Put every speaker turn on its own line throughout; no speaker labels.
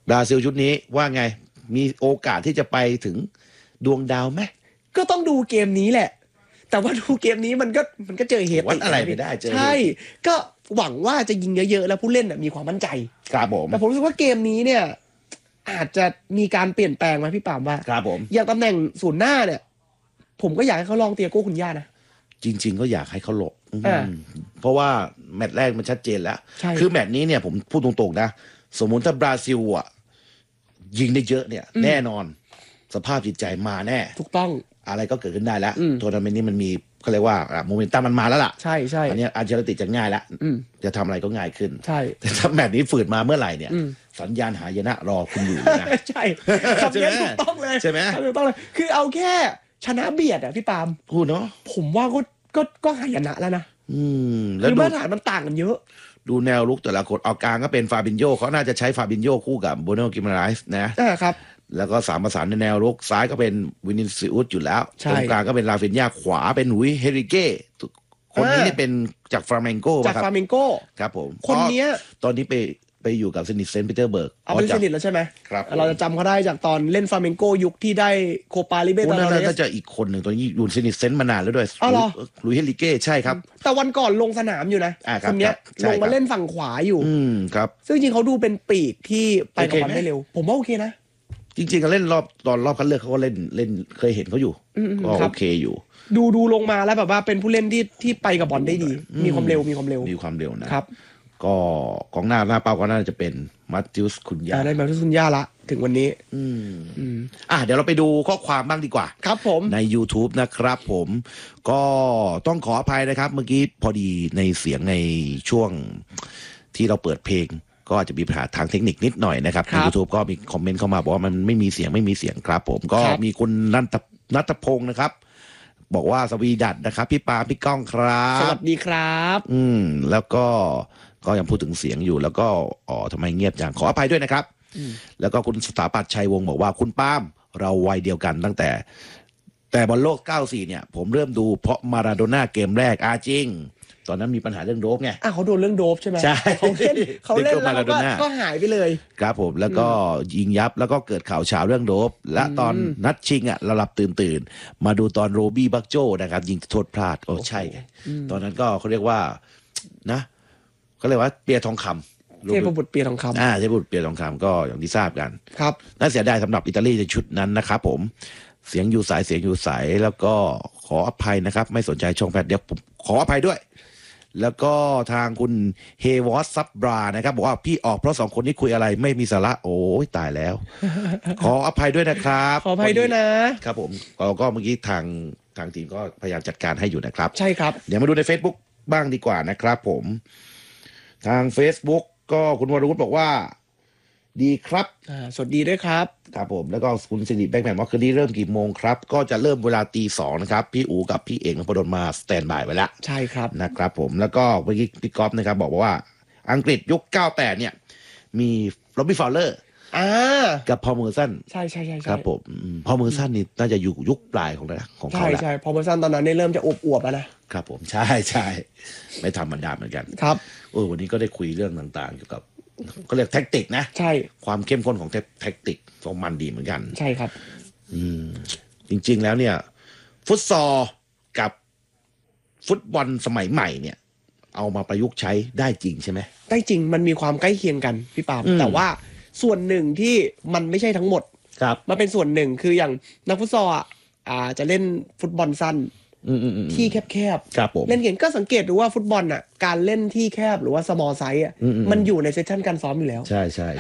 บราซิลชุดนี้ว่าไงมีโอกาสที่จะไปถึงดวงดาวไหม
ก็ต้องดูเกมนี้แหละแต่ว่าดูเกมนี้มันก็เจอเฮติ
วัดอะไรไม่ได้เจอ
ใช่ก็หวังว่าจะยิงเยอะๆแล้วผู้เล่นมีความมั่นใจ
ครับผม
แต่ผมรู้สึกว่าเกมนี้เนี่ยอาจจะมีการเปลี่ยนแปลงไหมพี่ปามว่า
ครับผม
อย่างตำแหน่งศูนย์หน้าเนี่ยผมก็อยากให้เขาลองเตียโก้คุณย่านะ
จริงๆก็อยากให้เขาหลบเพราะว่าแมตช์แรกมันชัดเจนแล้วคือแมตช์นี้เนี่ยผมพูดตรงๆนะสมมุติถ้าบราซิลยิงได้เยอะเนี่ยแน่นอนสภาพจิตใจมาแน่
ถูกต้อง
อะไรก็เกิดขึ้นได้แล้วทัวร์นาเมนต์นี้มันมีเขาเรียกว่าโมเมนตัมมันมาแล้วล่ะ
ใช่ใช่
อันนี้อัลเชอร์ติจะง่ายแล้วจะทำอะไรก็ง่ายขึ้น
ใช่
แต่ถ้าแมตช์นี้ฝืดมาเมื่อไหร่เนี่ยสัญญาณหายนะรอคุณอยู่นะ
ใช่คำนี้ถูกต้องเลย
ใช่ไหม
ถูกต้องเลยคือเอาแค่ชนะเบียดพี่ปาม
พูดเนาะ
ผมว่าก็หายนะแล้วนะ
แล้ว
มาตรฐานมันต่างกันเยอะ
ดูแนวลุกแต่ละคนเอากลางก็เป็นฟาบินโญเขาน่าจะใช้ฟาบินโญคู่กับโบโนกิมาไรส์
นะครับ
แล้วก็สามประสานในแนวรุกซ้ายก็เป็นวินิซิอุสอยู่แล้วตรงกลางก็เป็นลาฟินยาขวาเป็นหุยเฮริเก้คนนี้นี่เป็นจากฟลาเมงโก
จากฟลาเมงโก
ครับผม
คนนี้
ตอนนี้ไปอยู่กับเซนิตเซนต์ปีเตอร์เบิร์ก
เอาเป็นเซนิตแล้วใช่ไหม
ครับ
เราจะจำเขาได้จากตอนเล่นฟลาเมงโกยุคที่ได้โคปาลิเบตาโรเรส
น่าจะอีกคนหนึ่งตอนนี้อยู่เซนิตเซนต์มานานแล้วด้วยลุยเฮริเก้ใช่ครับ
แต่วันก่อนลงสนามอยู่นะคนนี้ลงมาเล่นฝั่งขวาอยู่
ครับ
ซึ่งจริงเขาดูเป็นปีกที่ไปกับบอลได้เร็วผมว่าโอเคนะ
จริงๆเขาเล่นตอนรอบคัดเลือกเขาก็เล่นเคยเห็นเขาอยู่ก็โอเคอยู่
ดูลงมาแล้วแบบว่าเป็นผู้เล่นที่ไปกับบอลได้ดีมีความเร็ว
นะครับก็กองหน้าเป้าก็น่าจะเป็นมัตติอุสคุนยา
ได้มัตติอุสคุนยาละถึงวันนี้
เดี๋ยวเราไปดูข้อความบ้างดีกว่า
ครับผม
ใน YouTube นะครับผมก็ต้องขออภัยนะครับเมื่อกี้พอดีในเสียงในช่วงที่เราเปิดเพลงก็อาจจะมีปัญหาทางเทคนิคนิดหน่อยนะครับใน YouTube ก็มีคอมเมนต์เข้ามาบอกว่ามันไม่มีเสียงครับผมก็มีคุณนัทพงศ์นะครับบอกว่าสวีดัตนะครับพี่ปาพี่ก้องครับ
สวัสดีครับ
แล้วก็ยังพูดถึงเสียงอยู่แล้วก็ทำไมเงียบอย่างขออภัยด้วยนะครับแล้วก็คุณสถาปัตย์ชัยวงศ์บอกว่าคุณปามเราวัยเดียวกันตั้งแต่บอลโลก94เนี่ยผมเริ่มดูเพราะมาราโดน่าเกมแรกจริงตอนนั้นมีปัญหาเรื่องโดปไง
เขาโดนเรื่องโดปใช่ไหม
ใช่
เขาเล่นแล้วก็หายไปเลย
ครับผมแล้วก็ยิงยับแล้วก็เกิดข่าวเช้าเรื่องโดปและตอนนัดชิงเราหลับตื่นมาดูตอนโรบี้บักโจนะครับยิงโทษพลาดใช่ไงตอนนั้นก็เขาเรียกว่านะเขาเรียกว่าเปียทองคำ
เทพบุตรเปียทองคำ
เทพบุตรเปียทองคำก็อย่างที่ทราบกัน
ครับ
น่าเสียดายสำหรับอิตาลีในชุดนั้นนะครับผมเสียงอยู่สายแล้วก็ขออภัยนะครับไม่สนใจช่องแพทเดี๋ยวผมขออภัยด้วยแล้วก็ทางคุณเฮวอสซับบรานะครับบอกว่าพี่ออกเพราะ2คนนี้คุยอะไรไม่มีสาระโอ้ยตายแล้ว ขออภัยด้วยนะครับ
ขออภัยด้วยนะครับ
ผมก็เมื่อกี้ทางทีมก็พยายามจัดการให้อยู่นะครับ
ใช่ครับ
เดี๋ยวมาดูใน Facebook บ้างดีกว่านะครับผมทาง Facebook ก็คุณวรวุฒิบอกว่าดีครับ
สวัสดีด้วยครับ
ครับผมแล้วก็คุณสิริแบงค์แมนว่าคืนนี้เริ่มกี่โมงครับก็จะเริ่มเวลา 2:00 นะครับพี่อู๋กับพี่เอกนพดลมาสแตนบายไว้แล้ว
ใช่ครับ
นะครับผมแล้วก็เมื่อกี้พี่ก๊อฟนะครับบอกว่าอังกฤษยุค98เนี่ยมีโรบบี้ฟาวเลอร์กับพอลเมอร์สัน
ใช่
ครับผมพอลเมอร์สันนี่น่าจะอยู่ยุคปลายของเขาแล้ว
ใช่พอลเมอร์สันตอนนั้นเริ่มจะอวบๆแล้ว
นะครับผมใช่ไม่ธรรมดาเหมือนกัน
ครับ
วันนี้ก็ได้คุยเรื่องต่างๆเกี่ยวกับก็เรียกแท็กติกนะ
ใช่
ความเข้มข้นของแท็กติกของมันดีเหมือนกัน
ใช่ครับ
จริงๆแล้วเนี่ยฟุตซอลกับฟุตบอลสมัยใหม่เนี่ยเอามาประยุกต์ใช้ได้จริงใช่ไหม
ได้จริงมันมีความใกล้เคียงกันพี่ปามแต่ว่าส่วนหนึ่งที่มันไม่ใช่ทั้งหมดมันเป็นส่วนหนึ่งคืออย่างนักฟุตซอลจะเล่นฟุตบอลสั้นที่แคบๆเล่นเก่งก็สังเกตดูว่าฟุตบอลการเล่นที่แคบหรือว่า small size มันอยู่ในเซสชั่นการซ้อมอยู่แล้ว
ใช่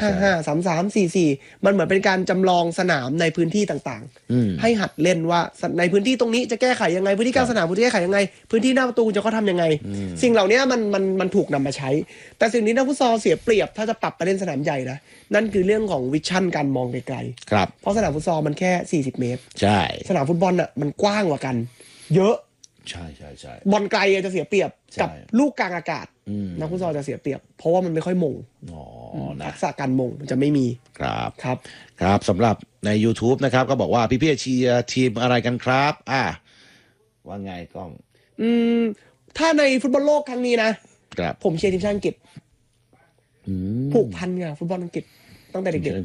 5 3 3 4 4มันเหมือนเป็นการจำลองสนามในพื้นที่ต่างๆให้หัดเล่นว่าในพื้นที่ตรงนี้จะแก้ไขยังไงพื้นที่กลางสนามพื้นที่แก้ไขยังไงพื้นที่หน้าประตูจะเขาทำยังไงสิ่งเหล่านี้มันถูกนำมาใช้แต่สิ่งนี้นักฟุตซอลเสียเปรียบถ้าจะปรับไปเล่นสนามใหญ่นะนั่นคือเรื่องของวิชั่นการมองไกลๆเพราะสนามฟุตซอลมันแค่40 เมตร
ใช่
สนามฟุตบอลมันกว้างกว่ากันเยอะ
ใช่
บอลไกลจะเสียเปรียบกับลูกกลางอากาศนักฟุตซอลจะเสียเปรียบเพราะว่ามันไม่ค่อยมงทักษะการมงมันจะไม่มี
ครับสำหรับใน YouTube นะครับก็บอกว่าพี่เชียร์ทีมอะไรกันครับว่าไงก้อง
ถ้าในฟุตบอลโลกครั้งนี้นะผมเชียร์ทีมชาติอังกฤษผูกพันกับฟุตบอลอังกฤษตั้งแต่เด็กๆ